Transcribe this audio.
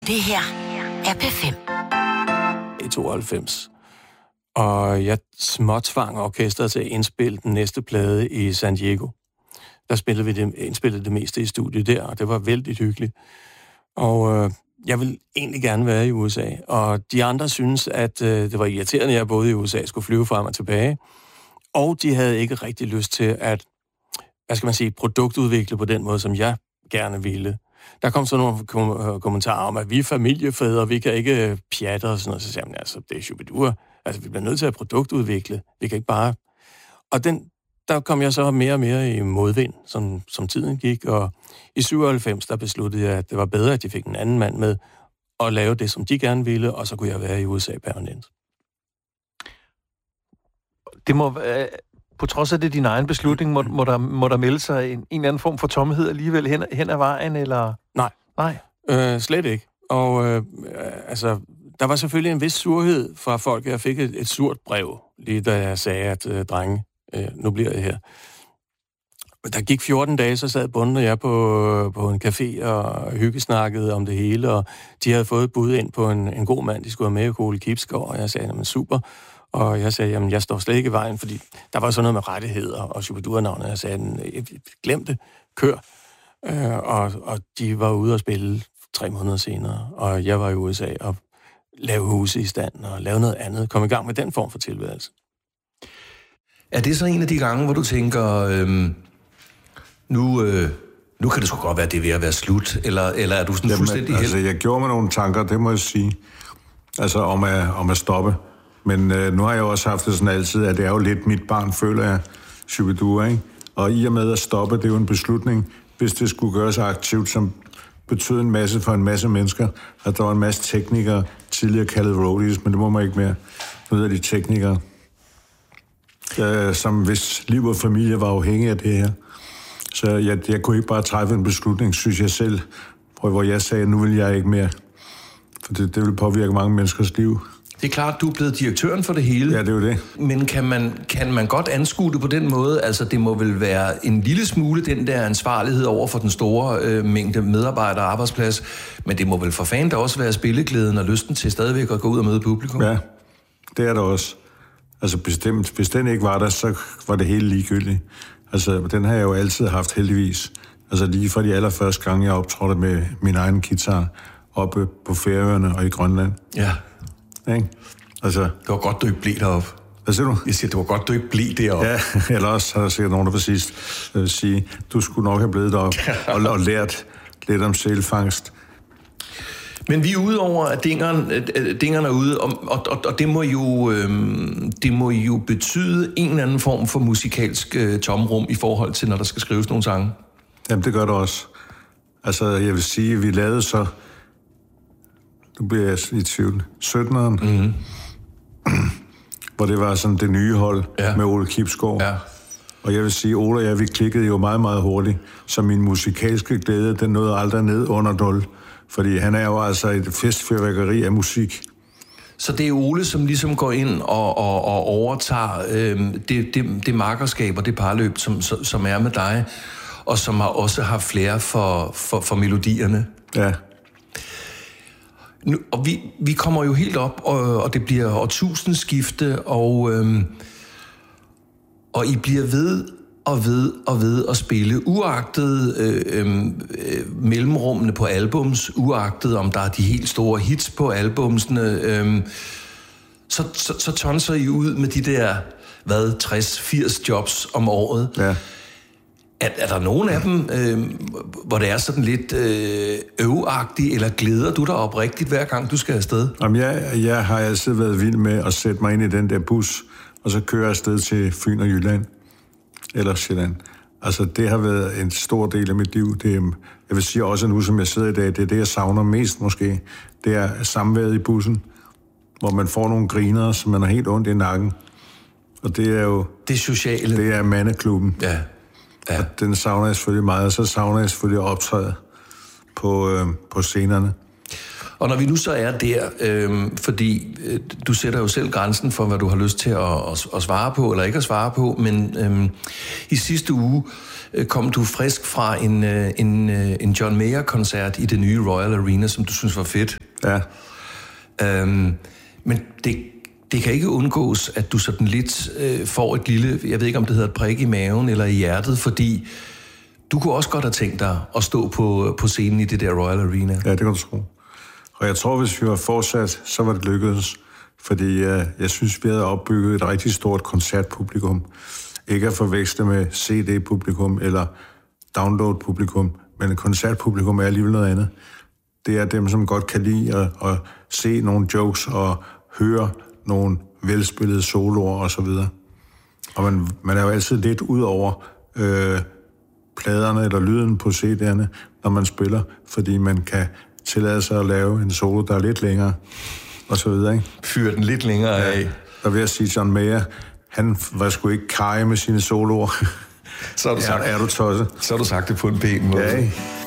Det her er P5. I 92. Og jeg småtvang orkestret til at indspille den næste plade i San Diego. Der indspillede det meste i studiet der, og det var vældig hyggeligt. Og jeg ville egentlig gerne være i USA, og de andre synes, at det var irriterende, at jeg boede i USA, skulle flyve frem og tilbage. Og de havde ikke rigtig lyst til at, produktudvikle på den måde, som jeg gerne ville. Der kom så nogle kommentarer om, at vi er familiefædre, vi kan ikke pjatte og sådan noget. Så sagde man, det er Shubidua. Vi bliver nødt til at produktudvikle. Vi kan ikke bare... Og der kom jeg så mere og mere i modvind, som tiden gik. Og i 97, der besluttede jeg, at det var bedre, at de fik en anden mand med at lave det, som de gerne ville, og så kunne jeg være i USA permanent. Det må... På trods af det din egen beslutning, må der melde sig en eller anden form for tomhed alligevel hen ad vejen, eller? Nej. Slet ikke. Og der var selvfølgelig en vis surhed fra folk. Jeg fik et surt brev, lige da jeg sagde, at drenge, nu bliver jeg her. Der gik 14 dage, så sad Bunden og jeg på en café og hyggesnakkede om det hele, og de havde fået bud ind på en god mand, de skulle have med i Ole Kibsgaard, og jeg sagde, jamen super. Og jeg sagde, jamen jeg står slet ikke i vejen, fordi der var sådan noget med rettigheder og Shubidua-navnet. Jeg sagde, glem det, kør. Og de var ude og spille 3 måneder senere, og jeg var i USA og lavede huse i stand og lavede noget andet. Kom i gang med den form for tilværelse. Er det så en af de gange, hvor du tænker, nu kan det sgu godt være, det er ved at være slut, eller er du sådan fuldstændig helt? Jeg gjorde mig nogle tanker, det må jeg sige, om at stoppe. Men nu har jeg også haft det sådan altid, at det er jo lidt mit barn, føler jeg, Shubidua, ikke? Og i og med at stoppe, det er jo en beslutning, hvis det skulle gøres aktivt, som betød en masse for en masse mennesker, at der var en masse teknikere, tidligere kaldet roadies, men det må man ikke mere. Nu er de teknikere, som hvis liv og familie var afhængige af det her. Så jeg kunne ikke bare træffe en beslutning, synes jeg selv, hvor jeg sagde, at nu vil jeg ikke mere. For det vil påvirke mange menneskers liv. Det er klart, du er blevet direktøren for det hele. Ja, det er jo det. Men kan man godt anskue det på den måde? Altså, det må vel være en lille smule den der ansvarlighed over for den store mængde medarbejdere og arbejdsplads, men det må vel for fanden da også være spilleglæden og lysten til stadigvæk at gå ud og møde publikum? Ja, det er der også. Altså bestemt. Hvis den ikke var der, så var det helt ligegyldigt. Altså, den har jeg jo altid haft, heldigvis. Altså, lige fra de allerførste gange, jeg optrådte med min egen guitar oppe på Færøerne og i Grønland. Ja. Ikke? Altså, det var godt, du ikke blev deroppe. Hvad siger du? Jeg siger, det var godt, du ikke blev deroppe. Ja, eller også har der sikkert nogen, der præcis sige, du skulle nok have blevet deroppe og lært lidt om sælfangst. Men vi er ude over, at dingerne er ude, og det må jo betyde en eller anden form for musikalsk tomrum i forhold til, når der skal skrives nogle sange. Jamen, det gør det også. Altså, jeg vil sige, at vi lavede så... Nu bliver jeg i tvivl. 17'eren. Mm-hmm. Hvor det var sådan det nye hold med Ole Kibsgaard. Ja. Og jeg vil sige, Ole og jeg, vi klikkede jo meget, meget hurtigt. Så min musikalske glæde, den nåede aldrig ned under 0. Fordi han er jo altså et festfyrværkeri af musik. Så det er Ole, som ligesom går ind og overtager det makkerskab og det parløb, som er med dig, og som også har flere for melodierne. Ja. Nu, og vi kommer jo helt op, og det bliver årtusindskifte, og I bliver ved at spille, uagtet mellemrummene på albums, uagtet om der er de helt store hits på albumsene, så tonser I ud med de der, 60-80 jobs om året. Ja. Er der nogen af dem, hvor det er sådan lidt øvagtigt, eller glæder du dig oprigtigt hver gang, du skal afsted? Jamen, jeg har altid været vild med at sætte mig ind i den der bus, og så køre afsted til Fyn og Jylland, eller Sjælland. Altså, det har været en stor del af mit liv. Jeg vil sige også nu, som jeg sidder i dag, det er det, jeg savner mest måske. Det er samværet i bussen, hvor man får nogle griner, som man har helt ondt i nakken. Og det er jo... Det sociale. Det er mandeklubben. Ja. Ja. Og den savner jeg selvfølgelig meget, og så savner jeg selvfølgelig at optræde på scenerne. Og når vi nu så er der, fordi du sætter jo selv grænsen for, hvad du har lyst til at svare på, eller ikke at svare på, men i sidste uge kom du frisk fra en John Mayer-koncert i det nye Royal Arena, som du synes var fedt. Ja. Men det kan ikke undgås, at du sådan lidt får et lille, jeg ved ikke om det hedder et prik i maven eller i hjertet, fordi du kunne også godt have tænkt dig at stå på scenen i det der Royal Arena. Ja, det kan du tro. Og jeg tror, hvis vi var fortsat, så var det lykkedes. Fordi jeg synes, vi havde opbygget et rigtig stort koncertpublikum. Ikke at forveksle med CD-publikum eller download-publikum, men et koncertpublikum er alligevel noget andet. Det er dem, som godt kan lide at se nogle jokes og høre nogle velspillede soloer og så videre. Og man er jo altid lidt ud over pladerne eller lyden på CD'erne, når man spiller, fordi man kan tillade sig at lave en solo, der er lidt længere, og så videre, ikke? Fyre den lidt længere af. Der vil jeg sige, John Mayer, han var sgu ikke kaj med sine soloer. Så har du sagt, er du tosset? Så har du sagt det på en pæn måde. Ja, ikke?